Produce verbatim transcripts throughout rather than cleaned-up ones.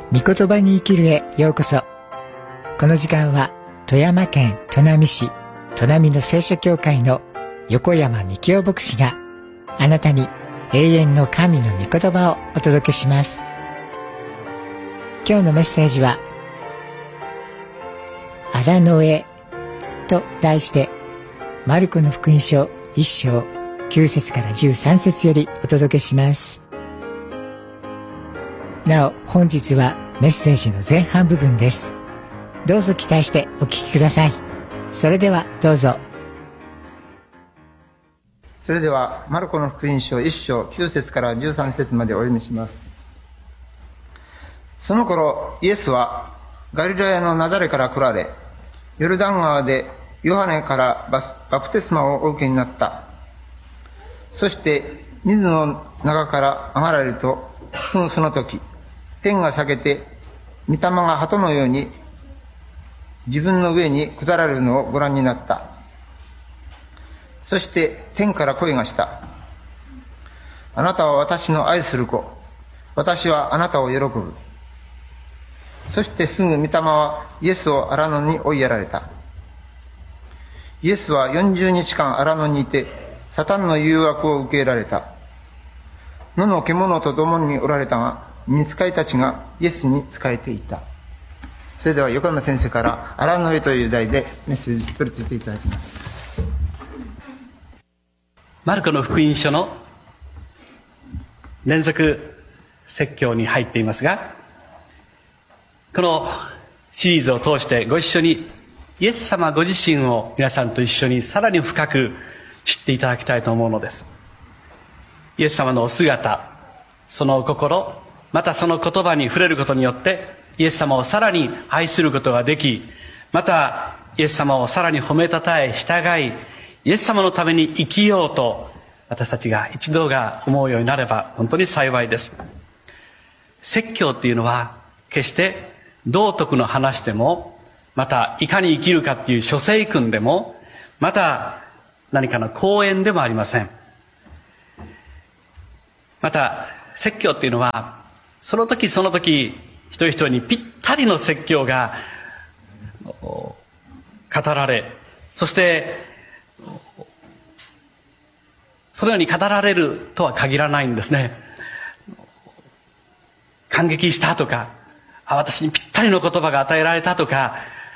御言葉に生きるへようこそ。この時間は富山県砺波市砺波の聖書教会の横山幹夫牧師があなたに永遠の神の御言葉をお届けします。今日のメッセージは荒野へと題して、マルコの福音書いっ章きゅう節からじゅうさん節よりお届けします。なお本日はメッセージの前半部分です。どうぞ期待してお聞きください。それではどうぞ。 それではマルコの福音書いっ章きゅう節からじゅうさん節までお読みします。その頃イエスはガリラヤのナザレから来られ、ヨルダン川でヨハネからバプテスマをお受けになった。そして水の中から上がられると、そのその時天が裂けて御霊が鳩のように自分の上に下られるのをご覧になった。そして天から声がした。あなたは私の愛する子、私はあなたを喜ぶ。そしてすぐ御霊はイエスを荒野に追いやられた。イエスはよんじゅうにちかん荒野にいて、サタンの誘惑を受けられた。野の獣と共におられたが、御使いたちがイエスに仕えていた。それでは横山先生から荒野へという題でメッセージ取り付けていただきます。 マルコの福音書の連続説教に入っていますが、このシリーズを通してご一緒にイエス様ご自身を皆さんと一緒にさらに深く知っていただきたいと思うのです。イエス様のお姿、そのお心、またその言葉に触れることによってイエス様をさらに愛することができ、またイエス様をさらに褒めたたえ従い、イエス様のために生きようと私たちが一度が思うようになれば本当に幸いです。説教っていうのは決して道徳の話でも、またいかに生きるかっていう書生訓でも、また何かの講演でもありません。また説教っていうのはその時その時一人一人にぴったりの説教が語られ、そしてそのように語られるとは限らないんですね。感激したとか、あ、私にぴったりの言葉が与えられたとか、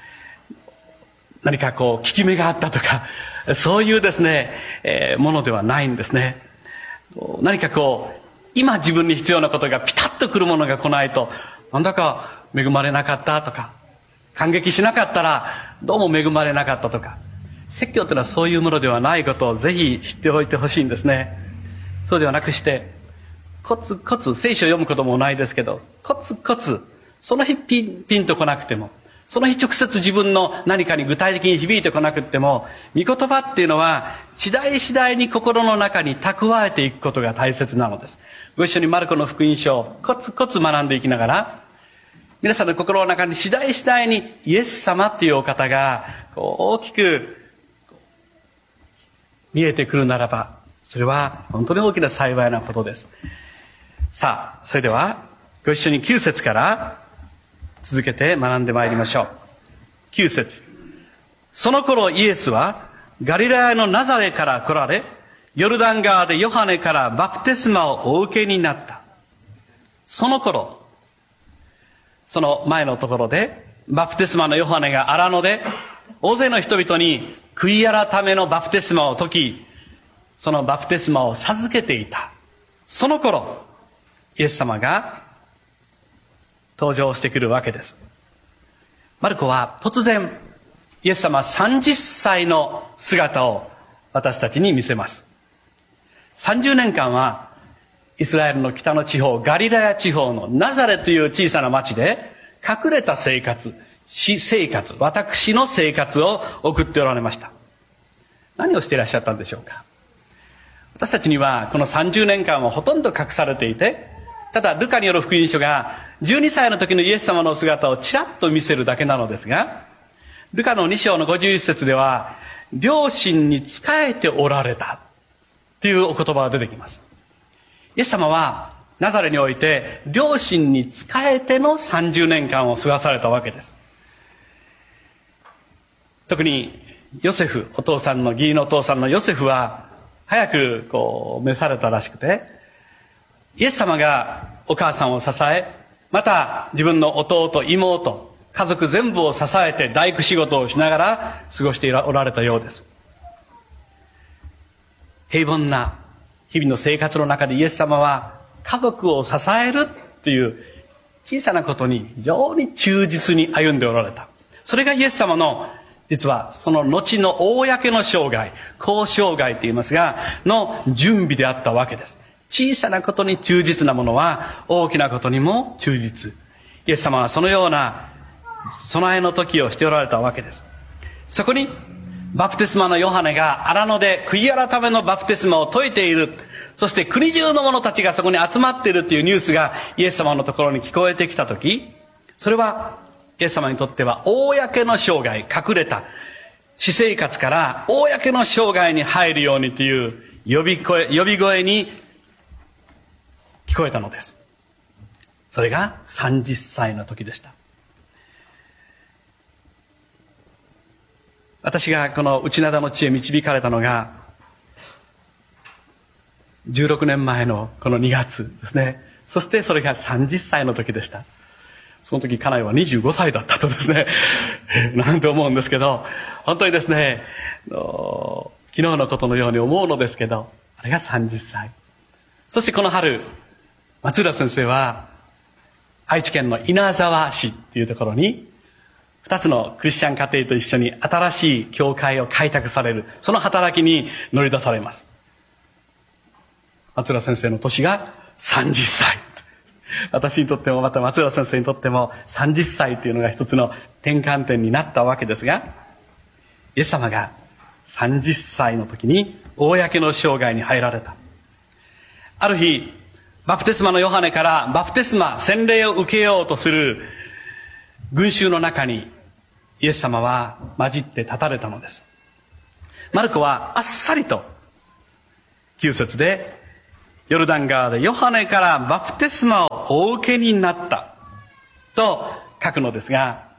何かこう効き目があったとか、そういうですね、えー、ものではないんですね。何かこう今自分に必要なことがピタッとくるものが来ないと、なんだか恵まれなかったとか、感激しなかったらどうも恵まれなかったとか、説教というのはそういうものではないことをぜひ知っておいてほしいんですね。そうではなくして、コツコツ、聖書を読むこともないですけど、コツコツ、その日ピン、ピンとこなくても、その日直接自分の何かに具体的に響いてこなくっても、御言葉っていうのは次第次第に心の中に蓄えていくことが大切なのです。ご一緒にマルコの福音書をコツコツ学んでいきながら、皆さんの心の中に次第次第にイエス様っていうお方が大きく見えてくるならば、それは本当に大きな幸いなことです。さあ、それではご一緒にきゅう節から続けて学んでまいりましょう。きゅう節。その頃イエスはガリラヤのナザレから来られ、ヨルダン川でヨハネからバプテスマをお受けになった。その頃、その前のところでバプテスマのヨハネが荒野で大勢の人々に悔い改めのバプテスマを説き、そのバプテスマを授けていた。その頃イエス様が登場してくるわけです。マルコは突然イエス様さんじゅっさいの姿を私たちに見せます。さんじゅうねんかんはイスラエルの北の地方、ガリラヤ地方のナザレという小さな町で隠れた生活、私生活、私の生活を送っておられました。何をしていらっしゃったんでしょうか。私たちにはこのさんじゅうねんかんはほとんど隠されていて、ただルカによる福音書がじゅうにさいの時のイエス様の姿をちらっと見せるだけなのですが、ルカのに章のごじゅういち節では両親に仕えておられたというお言葉が出てきます。イエス様はナザレにおいて両親に仕えてのさんじゅうねんかんを過ごされたわけです。特にヨセフ、お父さんの義理のお父さんのヨセフは早くこう召されたらしくて、イエス様がお母さんを支え、また自分の弟、妹、家族全部を支えて大工仕事をしながら過ごしておられたようです。平凡な日々の生活の中でイエス様は家族を支えるっていう小さなことに非常に忠実に歩んでおられた。それがイエス様の実はその後の公の生涯、公生涯と言いますが、の準備であったわけです。小さなことに忠実なものは大きなことにも忠実。イエス様はそのような備えの時をしておられたわけです。そこにバプテスマのヨハネが荒野で悔い改めのバプテスマを説いている。そして国中の者たちがそこに集まっているというニュースがイエス様のところに聞こえてきた時、それはイエス様にとっては公の生涯、隠れた私生活から公の生涯に入るようにという呼び声、呼び声に聞こえたのです。それがさんじゅっさいの時でした。私がこの内灘の地へ導かれたのがじゅうろくねんまえのこのにがつですね。そしてそれがさんじゅっさいの時でした。その時家内はにじゅうごさいだったとですねなんて思うんですけど、本当にですね、昨日のことのように思うのですけど、あれがさんじゅっさい。そしてこの春、松浦先生は愛知県の稲沢市っていうところに二つのクリスチャン家庭と一緒に新しい教会を開拓される、その働きに乗り出されます。松浦先生の年がさんじゅっさい。私にとってもまた松浦先生にとってもさんじゅっさいというのが一つの転換点になったわけですが、イエス様がさんじゅっさいの時に公の生涯に入られた。ある日、バプテスマのヨハネからバプテスマ、洗礼を受けようとする群衆の中にイエス様は混じって立たれたのです。マルコはあっさりときゅう節でヨルダン川でヨハネからバプテスマをお受けになったと書くのですが、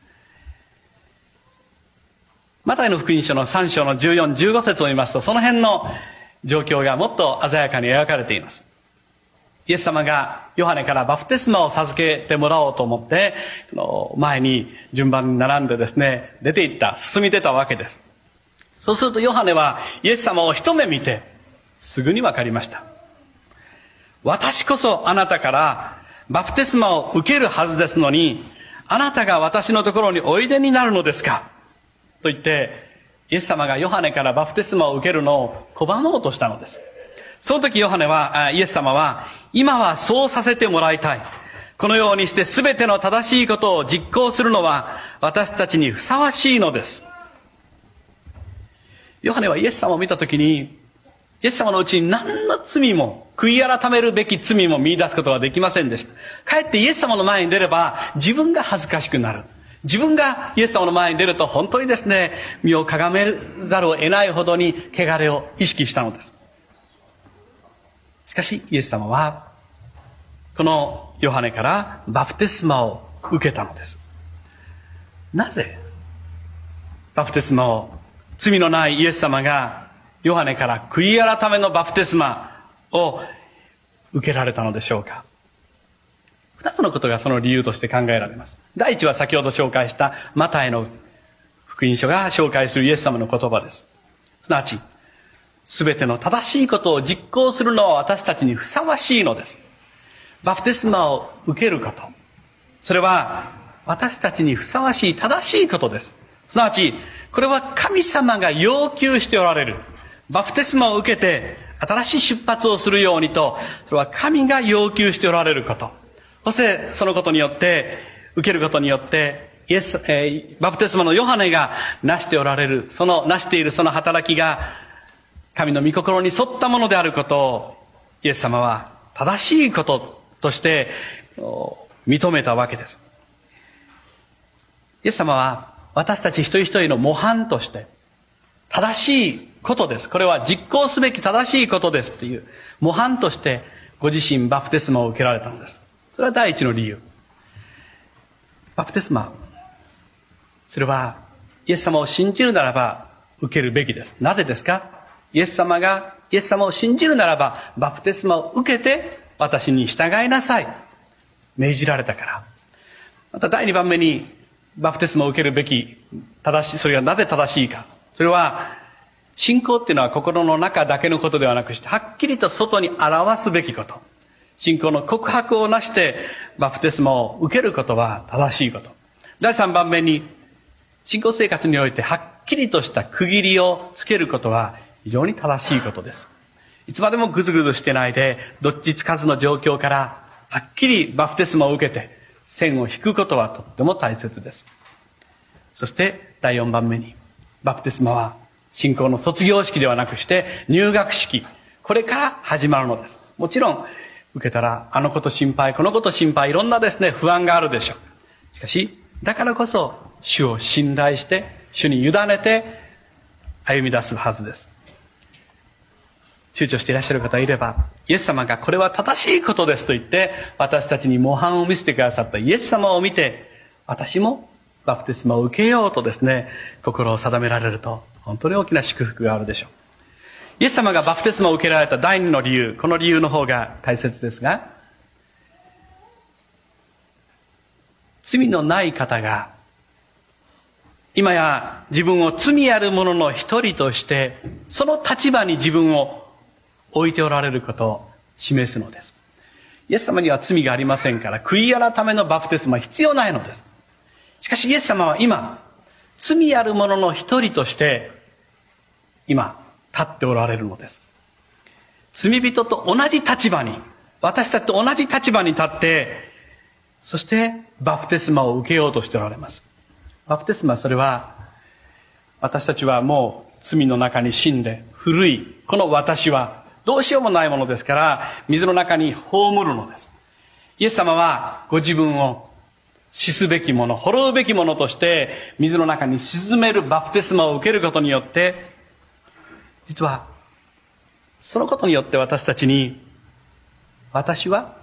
マタイの福音書のさん章のじゅうよん、じゅうご節を見ますと、その辺の状況がもっと鮮やかに描かれています。イエス様がヨハネからバプテスマを授けてもらおうと思って、前に順番に並んでですね、出て行った、進み出たわけです。そうするとヨハネはイエス様を一目見て、すぐに分かりました。私こそあなたからバプテスマを受けるはずですのに、あなたが私のところにおいでになるのですかと言って、イエス様がヨハネからバプテスマを受けるのを拒もうとしたのです。その時ヨハネは、イエス様は、今はそうさせてもらいたい。このようにして全ての正しいことを実行するのは私たちにふさわしいのです。ヨハネはイエス様を見た時に、イエス様のうちに何の罪も、悔い改めるべき罪も見出すことができませんでした。かえってイエス様の前に出れば自分が恥ずかしくなる。自分がイエス様の前に出ると本当にですね、身をかがめざるを得ないほどに汚れを意識したのです。しかしイエス様はこのヨハネからバプテスマを受けたのです。なぜバプテスマを、罪のないイエス様がヨハネから悔い改めのバプテスマを受けられたのでしょうか。二つのことがその理由として考えられます。第一は先ほど紹介したマタイの福音書が紹介するイエス様の言葉です。すなわち、すべての正しいことを実行するのは私たちにふさわしいのです。バプテスマを受けること、それは私たちにふさわしい正しいことです。すなわち、これは神様が要求しておられる。バプテスマを受けて新しい出発をするようにと、それは神が要求しておられること。そしてそのことによって、受けることによってイエス、えー、バプテスマのヨハネが成しておられる、その成しているその働きが神の御心に沿ったものであることをイエス様は正しいこととして認めたわけです。イエス様は私たち一人一人の模範として正しいことです、これは実行すべき正しいことですっていう模範としてご自身バプテスマを受けられたのです。それは第一の理由。バプテスマ、それはイエス様を信じるならば受けるべきです。なぜですか？イエス様がイエス様を信じるならばバプテスマを受けて私に従いなさい、命じられたから。また第二番目にバプテスマを受けるべき正しい、それがなぜ正しいか。それは信仰っていうのは心の中だけのことではなくして、はっきりと外に表すべきこと。信仰の告白をなしてバプテスマを受けることは正しいこと。第三番目に、信仰生活においてはっきりとした区切りをつけることは非常に正しいことです。いつまでもぐずぐずしてないで、どっちつかずの状況からはっきりバプテスマを受けて線を引くことはとっても大切です。そしてだいよんばんめに、バプテスマは信仰の卒業式ではなくして入学式、これから始まるのです。もちろん受けたらあのこと心配、このこと心配、いろんなですね不安があるでしょう。しかしだからこそ主を信頼して主に委ねて歩み出すはずです。躊躇していらっしゃる方がいれば、イエス様がこれは正しいことですと言って私たちに模範を見せてくださったイエス様を見て、私もバプテスマを受けようとですね心を定められると、本当に大きな祝福があるでしょう。イエス様がバプテスマを受けられた第二の理由、この理由の方が大切ですが、罪のない方が今や自分を罪ある者の一人としてその立場に自分を置いておられることを示すのです。イエス様には罪がありませんから、悔い改めのバプテスマは必要ないのです。しかしイエス様は今、罪ある者の一人として今立っておられるのです。罪人と同じ立場に、私たちと同じ立場に立って、そしてバプテスマを受けようとしておられます。バプテスマ、それは私たちはもう罪の中に死んで古いこの私はどうしようもないものですから、水の中に葬るのです。イエス様はご自分を死すべきもの、滅ぶべきものとして水の中に沈めるバプテスマを受けることによって、実はそのことによって私たちに、私は